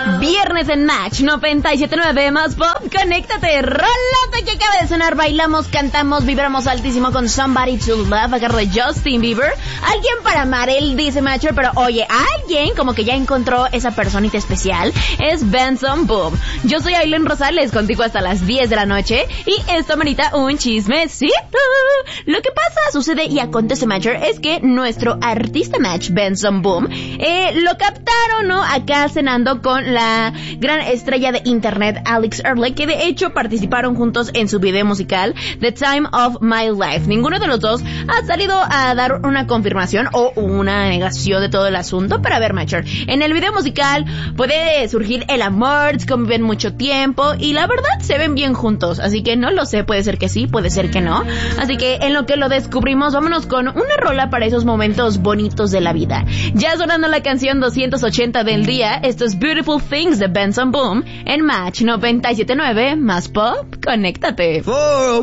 Viernes en Match 97.9 más pop. Conéctate, rolate que acaba de sonar. Bailamos, cantamos, vibramos altísimo con Somebody to Love, a cargo de Justin Bieber. Alguien para amar, él dice Matcher, pero oye, alguien como que ya encontró esa personita especial. Es Benson Boom. Yo soy Aileen Rosales, contigo hasta las 10 de la noche. Y esto amerita un chismecito. Lo que pasa, sucede y acontece, Matcher, es que nuestro artista Match, Benson Boom, lo captaron, ¿no? Acá cenando con la gran estrella de internet Alex Early, que de hecho participaron juntos en su video musical The Time of My Life. Ninguno de los dos ha salido a dar una confirmación o una negación de todo el asunto, pero a ver, Matcher, en el video musical puede surgir el amor, conviven mucho tiempo y la verdad se ven bien juntos, así que no lo sé, puede ser que sí, puede ser que no, así que en lo que lo descubrimos, vámonos con una rola para esos momentos bonitos de la vida. Ya sonando la canción 280 del día, esto es Beautiful Things de Benson Boom en Match 97.9 más pop. Conéctate.